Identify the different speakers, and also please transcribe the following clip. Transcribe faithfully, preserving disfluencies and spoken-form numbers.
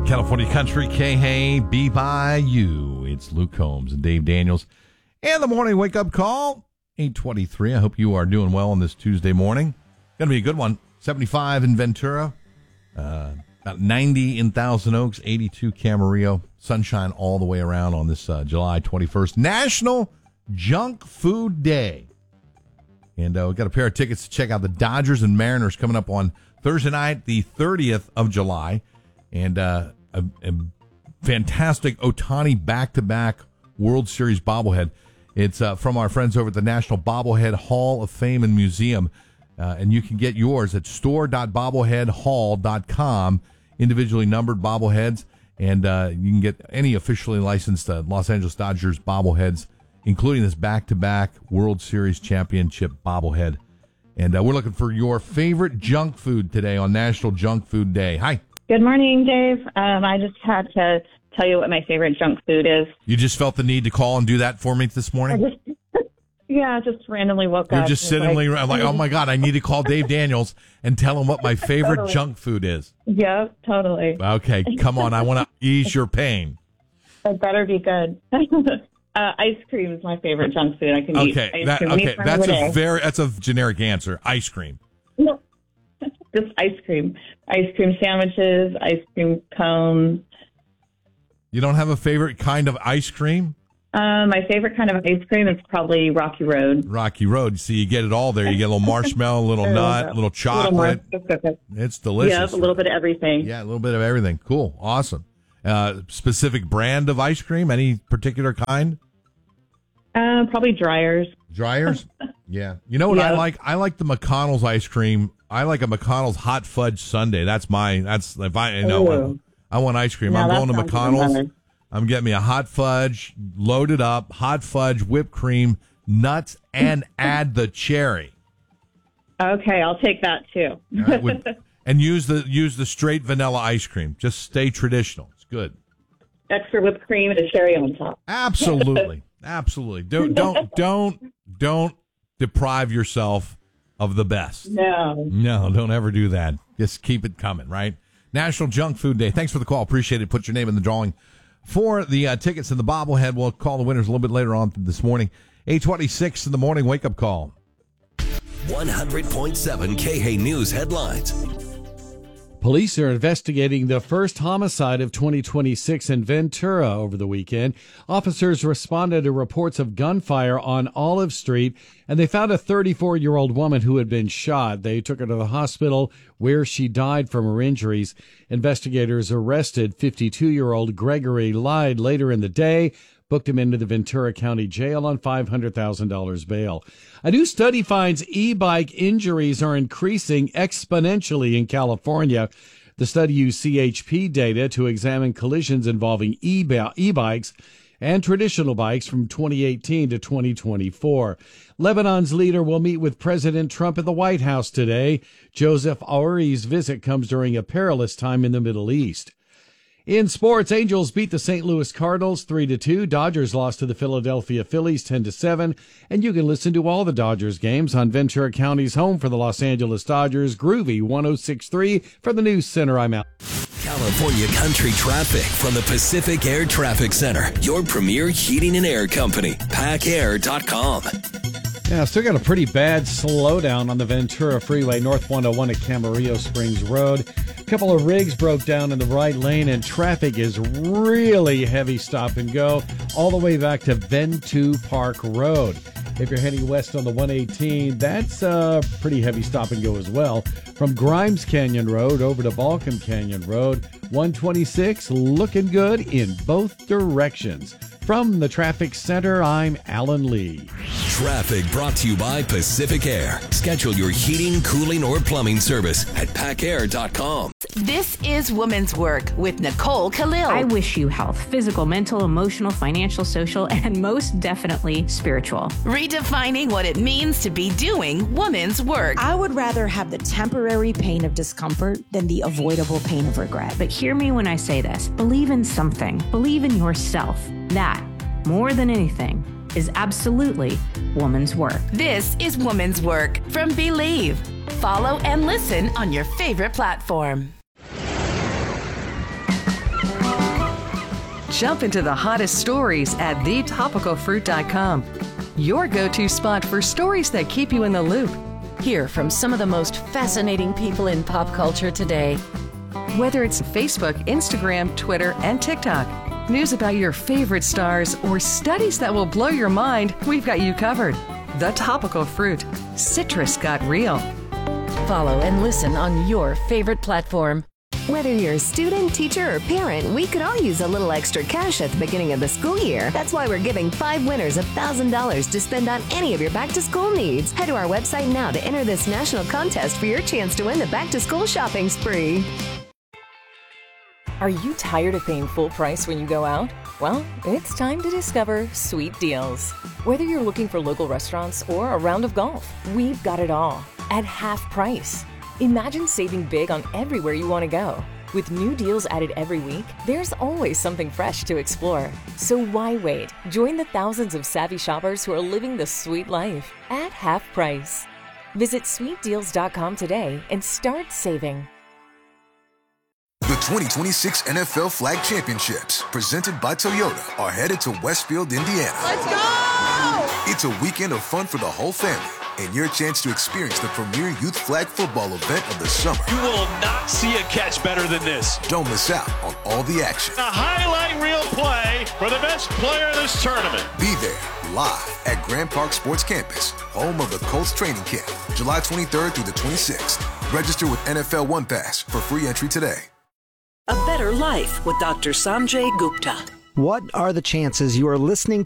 Speaker 1: California Country, K-Hey, Be By You. It's Luke Combs and Dave Daniels. And the morning wake-up call, eight twenty-three. I hope you are doing well on this Tuesday morning. Going to be a good one. seventy-five in Ventura, uh, about ninety in Thousand Oaks, eighty-two Camarillo. Sunshine all the way around on this uh, July twenty-first. National Junk Food Day. And uh, we've got a pair of tickets to check out the Dodgers and Mariners coming up on Thursday night, the thirtieth of July. And uh, a, a fantastic Ohtani back-to-back World Series bobblehead. It's uh, from our friends over at the National Bobblehead Hall of Fame and Museum. Uh, and you can get yours at store dot bobblehead hall dot com, individually numbered bobbleheads. And uh, you can get any officially licensed uh, Los Angeles Dodgers bobbleheads, including this back-to-back World Series championship bobblehead. And uh, we're looking for your favorite junk food today on National Junk Food Day. Hi.
Speaker 2: Good morning, Dave. Um, I just had to tell you what my favorite junk food is.
Speaker 1: You just felt the need to call and do that for me this morning?
Speaker 2: I just, yeah, just randomly woke
Speaker 1: You're
Speaker 2: up.
Speaker 1: You're just sitting like, around like, oh, my God, I need to call Dave Daniels and tell him what my favorite
Speaker 2: totally.
Speaker 1: junk food is.
Speaker 2: Yep, totally.
Speaker 1: Okay, come on. I want to ease your pain.
Speaker 2: It better be good. uh, ice cream is my favorite junk food. I can
Speaker 1: okay,
Speaker 2: eat ice
Speaker 1: that,
Speaker 2: cream.
Speaker 1: Okay, that's a
Speaker 2: day.
Speaker 1: very that's a generic answer. Ice cream.
Speaker 2: No, just ice cream. Ice cream sandwiches, ice cream cones.
Speaker 1: You don't have a favorite kind of ice cream?
Speaker 2: Um, my favorite kind of ice cream is probably Rocky Road.
Speaker 1: Rocky Road. See, you get it all there. You get a little marshmallow, a little nut, a little chocolate.
Speaker 2: A little
Speaker 1: it's delicious.
Speaker 2: Yeah, a little bit of everything.
Speaker 1: Yeah, a little bit of everything. Cool. Awesome. Uh, specific brand of ice cream? Any particular kind?
Speaker 2: Uh, probably Dryers.
Speaker 1: Dryers? Yeah. You know what
Speaker 2: yeah.
Speaker 1: I like? I like the McConnell's ice cream. I like a McConnell's hot fudge sundae. That's my, that's, if I, you know,
Speaker 2: Ooh.
Speaker 1: I, I want ice cream.
Speaker 2: Now,
Speaker 1: I'm going to McConnell's.
Speaker 2: Better.
Speaker 1: I'm getting me a hot fudge, loaded up, hot fudge, whipped cream, nuts, and add the cherry.
Speaker 2: Okay, I'll take that too.
Speaker 1: Right, with, and use the use the straight vanilla ice cream. Just stay traditional. It's good.
Speaker 2: Extra whipped cream and a cherry on top.
Speaker 1: Absolutely, absolutely. Don't don't don't don't deprive yourself of the best.
Speaker 2: No,
Speaker 1: no, don't ever do that. Just keep it coming. Right. National Junk Food Day. Thanks for the call. Appreciate it. Put your name in the drawing for the uh, tickets and the bobblehead. We'll call the winners a little bit later on this morning. eight twenty-six in the morning wake-up call.
Speaker 3: one hundred point seven K-Hey News headlines.
Speaker 4: Police are investigating the first homicide of twenty twenty-six in Ventura over the weekend. Officers responded to reports of gunfire on Olive Street, and they found a thirty-four-year-old woman who had been shot. They took her to the hospital where she died from her injuries. Investigators arrested fifty-two-year-old Gregory Lyde later in the day, booked him into the Ventura County Jail on five hundred thousand dollars bail. A new study finds e-bike injuries are increasing exponentially in California. The study used C H P data to examine collisions involving e-bikes and traditional bikes from twenty eighteen to twenty twenty-four. Lebanon's leader will meet with President Trump at the White House today. Joseph Aouri's visit comes during a perilous time in the Middle East. In sports, Angels beat the Saint Louis Cardinals three to two. Dodgers lost to the Philadelphia Phillies ten to seven. And you can listen to all the Dodgers games on Ventura County's home for the Los Angeles Dodgers, Groovy one oh six point three. From the News Center, I'm out.
Speaker 3: California Country traffic from the Pacific Air Traffic Center, your premier heating and air company, pack air dot com.
Speaker 4: Yeah, still got a pretty bad slowdown on the Ventura Freeway, North one oh one at Camarillo Springs Road. A couple of rigs broke down in the right lane, and traffic is really heavy stop and go all the way back to Ventura Park Road. If you're heading west on the one eighteen, that's a pretty heavy stop and go as well. From Grimes Canyon Road over to Balkan Canyon Road, one twenty-six looking good in both directions. From the Traffic Center, I'm Alan Lee.
Speaker 3: Traffic brought to you by Pacific Air. Schedule your heating, cooling, or plumbing service at pack air dot com.
Speaker 5: This is Women's Work with Nicole Khalil.
Speaker 6: I wish you health, physical, mental, emotional, financial, social, and most definitely spiritual.
Speaker 5: Redefining what it means to be doing women's work.
Speaker 7: I would rather have the temporary pain of discomfort than the avoidable pain of regret.
Speaker 6: But hear me when I say this. Believe in something. Believe in yourself. That, more than anything, is absolutely woman's work.
Speaker 5: This is Woman's Work from Believe. Follow and listen on your favorite platform.
Speaker 8: Jump into the hottest stories at the topical fruit dot com. Your go-to spot for stories that keep you in the loop.
Speaker 9: Hear from some of the most fascinating people in pop culture today.
Speaker 8: Whether it's Facebook, Instagram, Twitter, and TikTok, news about your favorite stars, or studies that will blow your mind, we've got you covered. The Topical Fruit. Citrus got real.
Speaker 9: Follow and listen on your favorite platform.
Speaker 10: Whether you're a student, teacher, or parent, we could all use a little extra cash at the beginning of the school year. That's why we're giving five winners one thousand dollars to spend on any of your back-to-school needs. Head to our website now to enter this national contest for your chance to win the back-to-school shopping spree.
Speaker 11: Are you tired of paying full price when you go out? Well, it's time to discover Sweet Deals. Whether you're looking for local restaurants or a round of golf, we've got it all at half price. Imagine saving big on everywhere you want to go. With new deals added every week, there's always something fresh to explore. So why wait? Join the thousands of savvy shoppers who are living the sweet life at half price. Visit sweet deals dot com today and start saving.
Speaker 12: The twenty twenty-six N F L Flag Championships, presented by Toyota, are headed to Westfield, Indiana.
Speaker 13: Let's go!
Speaker 12: It's a weekend of fun for the whole family, and your chance to experience the premier youth flag football event of the summer.
Speaker 14: You will not see a catch better than this.
Speaker 12: Don't miss out on all the action.
Speaker 14: A highlight reel play for the best player of this tournament.
Speaker 12: Be there, live at Grand Park Sports Campus, home of the Colts training camp, July twenty-third through the twenty-sixth. Register with N F L One Pass for free entry today.
Speaker 15: A Better Life with Doctor Sanjay Gupta.
Speaker 16: What are the chances you are listening